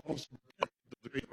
also the great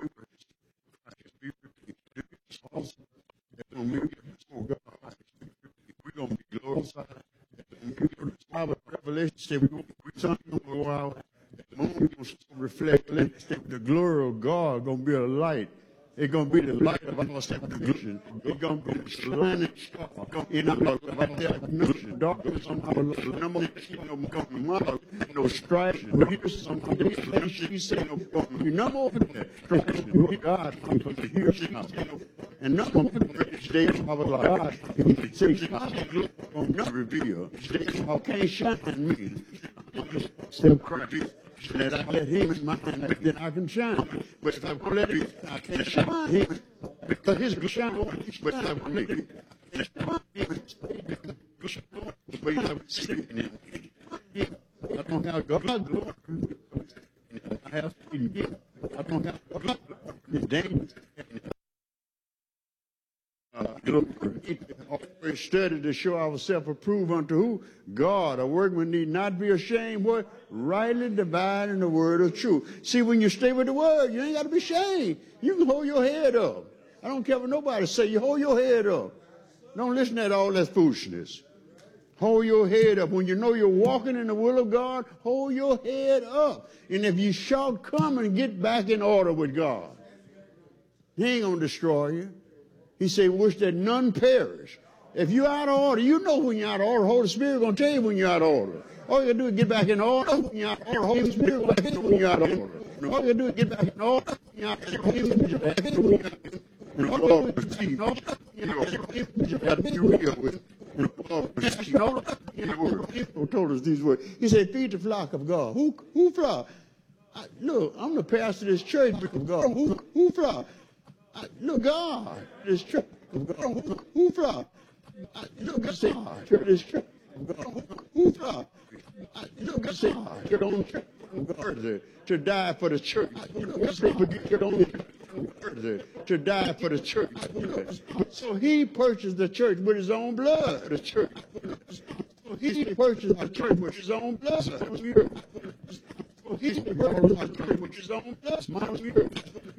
also when we before God, we're gonna be glorified. Revelation said we're gonna go out. The moon gonna reflect the glory of God. Gonna be a light. It's going to be the light of our salvation. It's going to be the shining star in our life. Darkness on our life. No strife. Here's something she said, no more that. God, here's and no more the days of our life. God, say, God, not reveal. I can't shine me. Still Christ. That I let him in my hand, then I can shine. But if I won't let him, I can't shine him. Because his good shine on. But if I won't let him, I don't have God's glory. I have Satan. I don't have God's glory. It's dangerous. We study to show ourselves approved unto who? God. A workman need not be ashamed. What? Rightly dividing the word of truth. See, when you stay with the word, you ain't got to be ashamed. You can hold your head up. I don't care what nobody say. You hold your head up. Don't listen to all that foolishness. Hold your head up. When you know you're walking in the will of God, hold your head up. And if you shortcome and get back in order with God, he ain't going to destroy you. He said, wish that none perish. If you're out of order, you know when you're out of order. Holy Spirit going to tell you when you're out of order. All you got to do is get back in order. When you're out of order, Holy Spirit will tell you when you're out of order. All you got to do is get back in order. When you're out of order, you got to be real with it. Told us these words. He said, feed the flock of God. Who flock? Look, I'm the pastor of this church of God. Who flock? Look, God, this church of God. Who flock? Look, God, this church of God. Who flock? Look, God, your own church of God to die for the church. Forget your own to die for the church. So he purchased the church with his own blood. The church. He purchased the church with his own blood. He purchased the church with his own blood.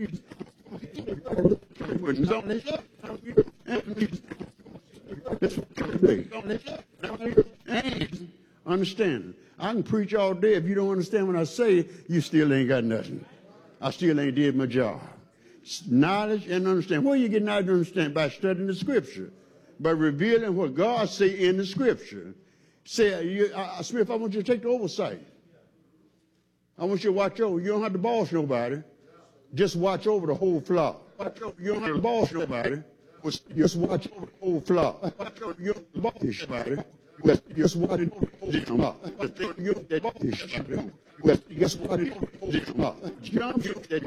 Understand. I can preach all day. If you don't understand what I say, you still ain't got nothing. I still ain't did my job. Knowledge and understand. Where you get knowledge and understand? By studying the scripture. By revealing what God say in the scripture. Say, Smith, I want you to take the oversight. I want you to watch over. You don't have to boss nobody. Just watch over the whole flock. You don't have to boss nobody. Just watch over the whole flock. You don't boss nobody. Just watch over the whole flock. You don't boss nobody. Just watch over the whole flock.